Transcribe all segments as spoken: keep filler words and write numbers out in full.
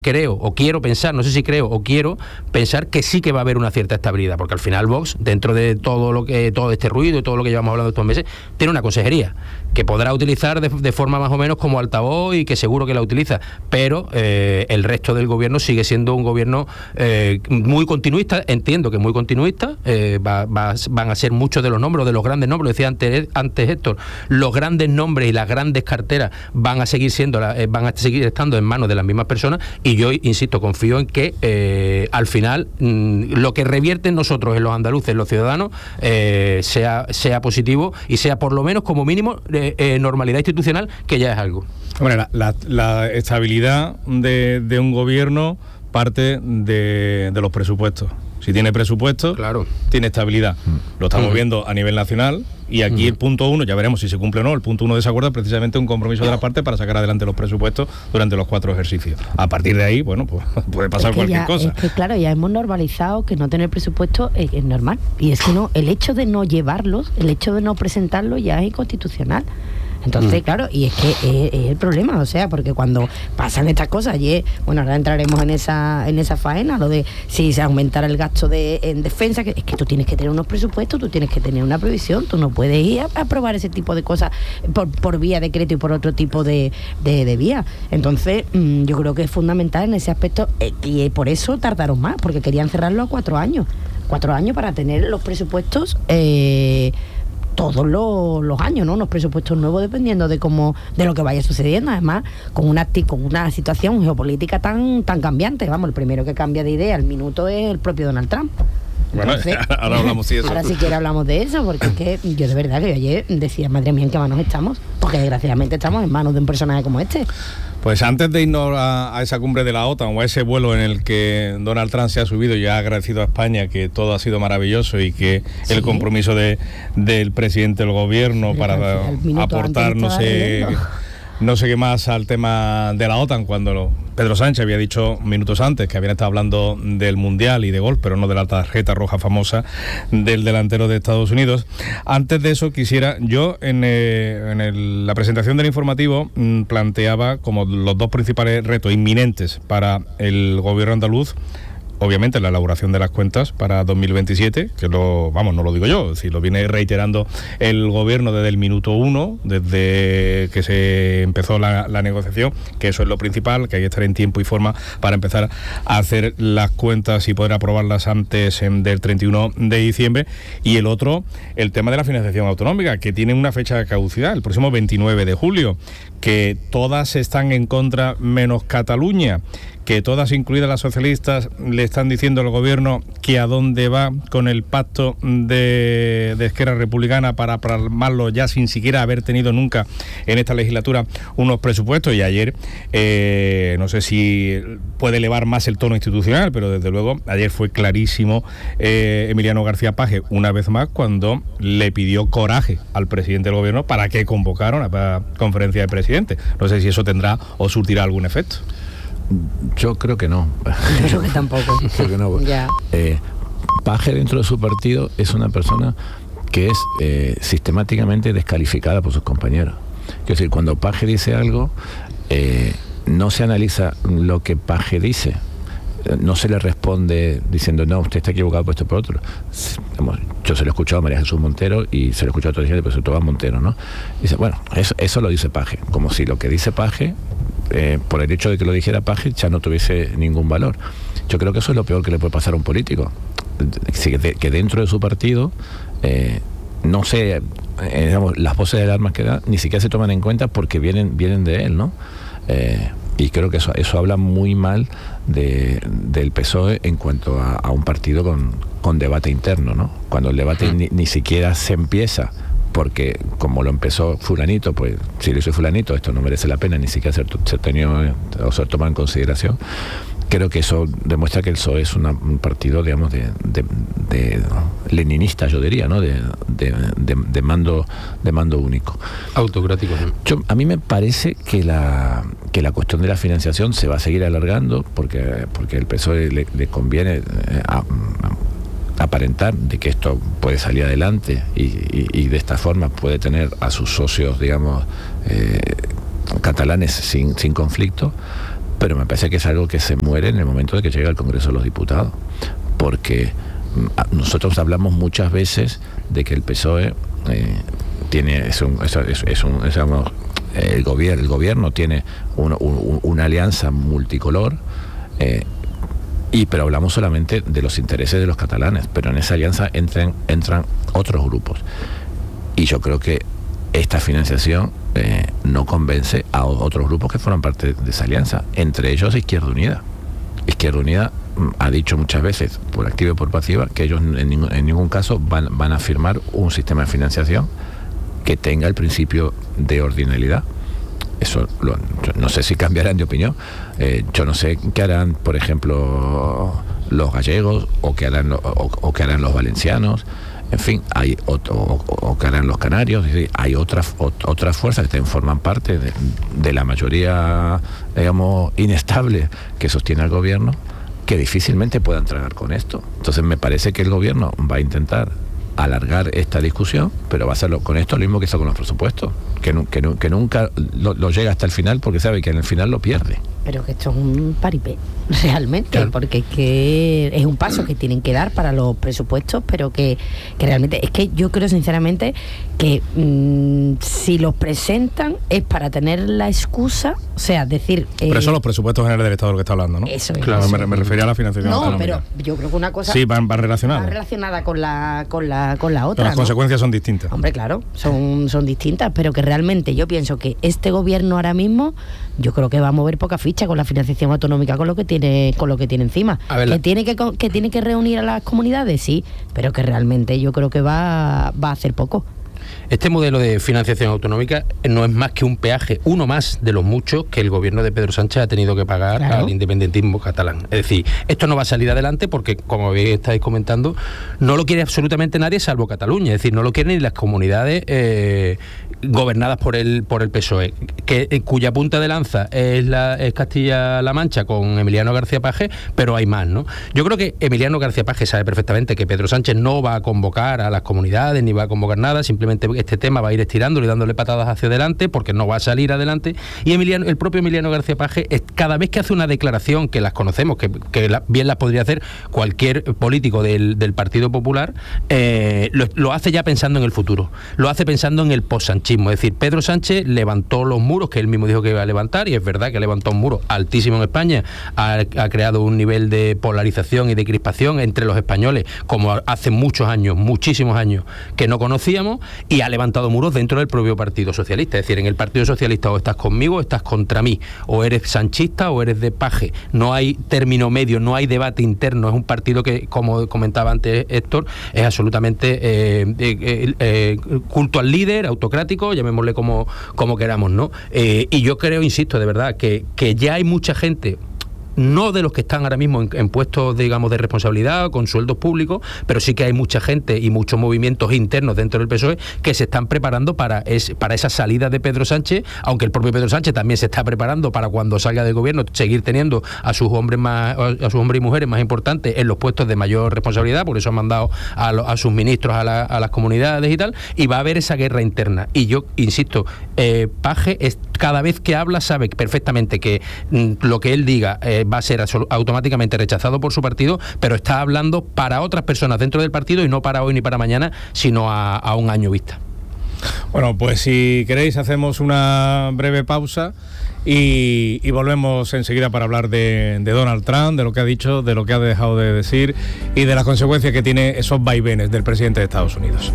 creo o quiero pensar, no sé si creo o quiero pensar que sí que va a haber una cierta estabilidad, porque al final Vox, dentro de todo lo que todo este ruido y todo lo que llevamos hablando estos meses, tiene una consejería que podrá utilizar de, de forma más o menos como altavoz y que seguro que la utiliza, pero eh, el resto del gobierno sigue siendo un gobierno eh, muy continuista, entiendo que muy continuista, eh, va, va, van a ser muchos de los nombres, de los grandes nombres, lo decía antes, antes Héctor, los grandes nombres y las grandes carteras van a seguir siendo, eh, van a seguir estando en manos de las mismas personas. Y yo, insisto, confío en que eh, al final mmm, lo que revierte en nosotros, en los andaluces, en los ciudadanos, eh, sea, sea positivo y sea por lo menos como mínimo eh, eh, normalidad institucional, que ya es algo. Bueno, la, la, la estabilidad de, de un gobierno parte de, de los presupuestos. Si tiene presupuesto, claro, tiene estabilidad. Lo estamos uh-huh. viendo a nivel nacional y aquí uh-huh. el punto uno, ya veremos si se cumple o no, el punto uno de ese acuerdo es precisamente un compromiso de la parte para sacar adelante los presupuestos durante los cuatro ejercicios. A partir de ahí, bueno, pues puede pasar es cualquier ya, cosa. Es que claro, ya hemos normalizado que no tener presupuesto es, es normal. Y es que no, el hecho de no llevarlos, el hecho de no presentarlos ya es inconstitucional. Entonces, mm. claro, y es que es, es el problema, o sea, porque cuando pasan estas cosas, y es, bueno, ahora entraremos en esa en esa faena, lo de si se aumentara el gasto de en defensa, que es que tú tienes que tener unos presupuestos, tú tienes que tener una previsión, tú no puedes ir a, a aprobar ese tipo de cosas por, por vía decreto y por otro tipo de, de, de vía. Entonces, mmm, yo creo que es fundamental en ese aspecto, eh, y por eso tardaron más, porque querían cerrarlo a cuatro años, cuatro años para tener los presupuestos eh, todos los, los años, ¿no? Unos presupuestos nuevos dependiendo de cómo, de lo que vaya sucediendo, además con una con una situación geopolítica tan tan cambiante. Vamos, el primero que cambia de idea al minuto es el propio Donald Trump. Entonces, bueno, ahora hablamos de eso. Ahora si quiere hablamos de eso, porque es que yo de verdad que ayer decía, madre mía, ¿en qué manos estamos? Porque desgraciadamente estamos en manos de un personaje como este. Pues antes de irnos a, a esa cumbre de la OTAN o a ese vuelo en el que Donald Trump se ha subido y ha agradecido a España que todo ha sido maravilloso y que sí. el compromiso de del presidente del gobierno para aportar no sé, no sé qué más al tema de la OTAN, cuando lo, Pedro Sánchez había dicho minutos antes que habían estado hablando del Mundial y de golf, pero no de la tarjeta roja famosa del delantero de Estados Unidos. Antes de eso quisiera, yo en, eh, en el, la presentación del informativo mmm, planteaba como los dos principales retos inminentes para el gobierno andaluz. Obviamente la elaboración de las cuentas para dos mil veintisiete, que lo, vamos, no lo digo yo, si lo viene reiterando el gobierno desde el minuto uno, desde que se empezó la, la negociación, que eso es lo principal, que hay que estar en tiempo y forma para empezar a hacer las cuentas y poder aprobarlas antes en, del treinta y uno de diciembre. Y el otro, el tema de la financiación autonómica, que tiene una fecha de caducidad, el próximo veintinueve de julio, que todas están en contra menos Cataluña, que todas, incluidas las socialistas, le están diciendo al gobierno que a dónde va con el pacto de, de Esquerra Republicana para plasmarlo ya sin siquiera haber tenido nunca en esta legislatura unos presupuestos. Y ayer, eh, no sé si puede elevar más el tono institucional, pero desde luego ayer fue clarísimo eh, Emiliano García Paje, una vez más, cuando le pidió coraje al presidente del gobierno para que convocaron a la conferencia de presidentes. No sé si eso tendrá o surtirá algún efecto. Yo creo que no. Yo creo que tampoco. Creo que no. Ya. Eh, Paje dentro de su partido es una persona que es eh, sistemáticamente descalificada por sus compañeros. Es decir, cuando Paje dice algo, eh, no se analiza lo que Paje dice. No se le responde diciendo, no, usted está equivocado por esto por otro. Yo se lo he escuchado a María Jesús Montero y se lo he escuchado a toda la gente, pero sobre todo a Montero, ¿no? Dice, bueno, eso, eso lo dice Paje, como si lo que dice Paje, eh, por el hecho de que lo dijera Paje, ya no tuviese ningún valor. Yo creo que eso es lo peor que le puede pasar a un político. Que dentro de su partido eh, no sé, eh, digamos, las voces de alarma que da ni siquiera se toman en cuenta porque vienen, vienen de él, ¿no? Eh, y creo que eso, eso habla muy mal de, del P S O E en cuanto a, a un partido con, con debate interno, ¿no? Cuando el debate ni, ni siquiera se empieza, porque como lo empezó fulanito, pues si lo hizo fulanito, esto no merece la pena ni siquiera ser, ser tenido o ser tomado en consideración. Creo que eso demuestra que el P S O E es una, un partido, digamos, de, de, de leninista, yo diría, ¿no? De, de, de, de mando de mando único. Autocrático. Yo, a mí me parece que la que la cuestión de la financiación se va a seguir alargando porque porque el P S O E le, le conviene a, a, aparentar de que esto puede salir adelante y, y, y de esta forma puede tener a sus socios, digamos, eh, catalanes sin, sin conflicto. pero me parece que es algo que se muere en el momento de que llega al Congreso de los Diputados, porque nosotros hablamos muchas veces de que el P S O E eh, tiene es un, es, es, es un es, digamos, el gobierno el gobierno tiene un, un, una alianza multicolor, eh, y pero hablamos solamente de los intereses de los catalanes, pero en esa alianza entran entran otros grupos, y yo creo que esta financiación eh, no convence a otros grupos que forman parte de esa alianza, entre ellos Izquierda Unida. Izquierda Unida ha dicho muchas veces, por activa y por pasiva, que ellos en ningún, en ningún caso van, van a firmar un sistema de financiación que tenga el principio de ordinalidad. Eso lo, no sé si cambiarán de opinión. Eh, yo no sé qué harán, por ejemplo, los gallegos, o qué harán, o, o qué harán los valencianos. En fin, hay o, o, o que harán los canarios. Es decir, hay otras o, otras fuerzas que también forman parte de, de la mayoría, digamos, inestable que sostiene al gobierno, que difícilmente puedan tragar con esto. Entonces me parece que el gobierno va a intentar alargar esta discusión, pero va a hacerlo con esto lo mismo que hizo con los presupuestos, que, que, que nunca lo, lo llega hasta el final, porque sabe que en el final lo pierde. Pero que esto es un paripé, realmente, claro. Porque es que es un paso que tienen que dar para los presupuestos, pero que, que realmente, es que yo creo sinceramente que mmm, si los presentan es para tener la excusa, o sea, decir... Eh, pero eso son los presupuestos generales del Estado de lo que está hablando, ¿no? Eso es. Claro, eso. Me, me refería a la financiación No, autonómica. pero yo creo que una cosa... Sí, van, van relacionadas. Va relacionada con la, con la, con la otra, Las ¿no? consecuencias son distintas. Hombre, claro, son, son distintas, pero que realmente yo pienso que este gobierno ahora mismo, yo creo que va a mover poca ficha con la financiación autonómica, con lo que tiene con lo que tiene encima. A ver, que la... tiene que, que tiene que reunir a las comunidades, sí, pero que realmente yo creo que va, va a hacer poco. Este modelo de financiación autonómica no es más que un peaje, uno más de los muchos que el gobierno de Pedro Sánchez ha tenido que pagar, claro, al independentismo catalán. Es decir, esto no va a salir adelante porque, como estáis comentando, no lo quiere absolutamente nadie salvo Cataluña. Es decir, no lo quieren ni las comunidades eh, gobernadas por el por el P S O E, que, eh, cuya punta de lanza es, la, es Castilla-La Mancha con Emiliano García Paje, pero hay más, ¿no? Yo creo que Emiliano García Paje sabe perfectamente que Pedro Sánchez no va a convocar a las comunidades ni va a convocar nada, simplemente este tema va a ir estirándolo y dándole patadas hacia adelante porque no va a salir adelante. Y Emiliano, el propio Emiliano García Paje, cada vez que hace una declaración, que las conocemos, que, que la, bien las podría hacer cualquier político del, del Partido Popular, eh, lo, lo hace ya pensando en el futuro, lo hace pensando en el post-sanchismo. Es decir, Pedro Sánchez levantó los muros que él mismo dijo que iba a levantar, y es verdad que levantó un muro altísimo en España, ha, ha creado un nivel de polarización y de crispación entre los españoles como hace muchos años, muchísimos años, que no conocíamos, y ha levantado muros dentro del propio Partido Socialista. Es decir, en el Partido Socialista o estás conmigo o estás contra mí, o eres sanchista o eres de Paje. No hay término medio, no hay debate interno. Es un partido que, como comentaba antes Héctor, es absolutamente eh, eh, eh, culto al líder, autocrático, llamémosle como, como queramos, ¿no? Eh, y yo creo, insisto, de verdad, que, que ya hay mucha gente, no de los que están ahora mismo en, en puestos, digamos, de responsabilidad, con sueldos públicos, pero sí que hay mucha gente y muchos movimientos internos dentro del P S O E que se están preparando para, es, para esa salida de Pedro Sánchez, aunque el propio Pedro Sánchez también se está preparando para, cuando salga del gobierno, seguir teniendo a sus hombres más, a sus hombres y mujeres más importantes en los puestos de mayor responsabilidad. Por eso han mandado a, lo, a sus ministros a, la, a las comunidades y tal, y va a haber esa guerra interna. Y yo insisto, eh, Paje es, cada vez que habla sabe perfectamente que mm, lo que él diga eh, va a ser automáticamente rechazado por su partido, pero está hablando para otras personas dentro del partido y no para hoy ni para mañana, sino a, a un año vista. Bueno, pues si queréis hacemos una breve pausa y, y volvemos enseguida para hablar de, de Donald Trump, de lo que ha dicho, de lo que ha dejado de decir y de las consecuencias que tiene esos vaivenes del presidente de Estados Unidos.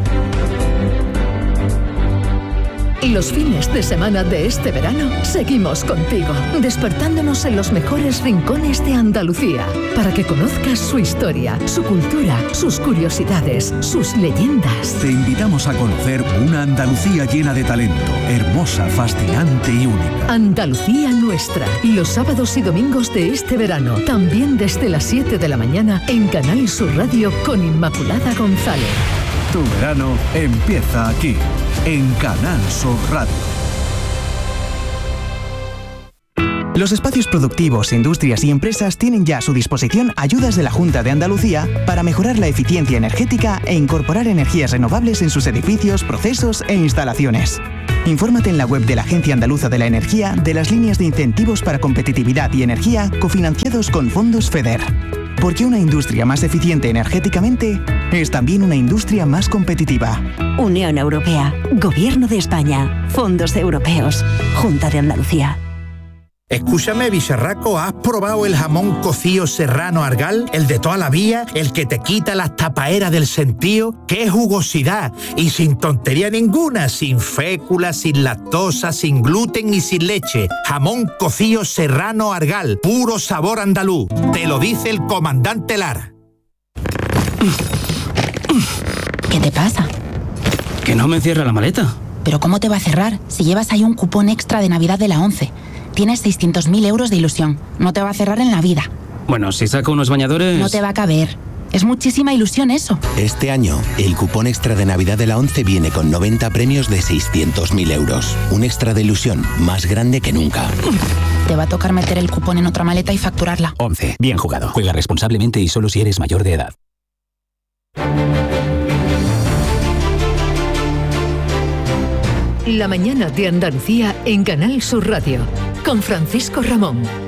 Los fines de semana de este verano seguimos contigo, despertándonos en los mejores rincones de Andalucía, para que conozcas su historia, su cultura, sus curiosidades, sus leyendas. Te invitamos a conocer una Andalucía llena de talento, hermosa, fascinante y única. Andalucía nuestra, los sábados y domingos de este verano, también desde las siete de la mañana en Canal Sur Radio con Inmaculada González. Tu verano empieza aquí, en Canal Sur Radio. Los espacios productivos, industrias y empresas tienen ya a su disposición ayudas de la Junta de Andalucía para mejorar la eficiencia energética e incorporar energías renovables en sus edificios, procesos e instalaciones. Infórmate en la web de la Agencia Andaluza de la Energía de las líneas de incentivos para competitividad y energía cofinanciados con fondos FEDER. Porque una industria más eficiente energéticamente es también una industria más competitiva. Unión Europea, Gobierno de España, fondos europeos, Junta de Andalucía. Escúchame, bicharraco, ¿has probado el jamón cocido serrano Argal? El de toda la vida, el que te quita las tapaeras del sentido. ¡Qué jugosidad! Y sin tontería ninguna, sin fécula, sin lactosa, sin gluten y sin leche. Jamón cocido serrano Argal, puro sabor andaluz. Te lo dice el comandante Lara. ¿Qué te pasa? Que no me cierra la maleta. ¿Pero cómo te va a cerrar si llevas ahí un cupón extra de Navidad de la ONCE? Tienes seiscientos mil euros de ilusión. No te va a cerrar en la vida. Bueno, si saco unos bañadores... No te va a caber. Es muchísima ilusión eso. Este año, el cupón extra de Navidad de la ONCE viene con noventa premios de seiscientos mil euros. Un extra de ilusión más grande que nunca. Te va a tocar meter el cupón en otra maleta y facturarla. ONCE. Bien jugado. Juega responsablemente y solo si eres mayor de edad. La mañana de Andalucía en Canal Sur Radio, con Francisco Ramón.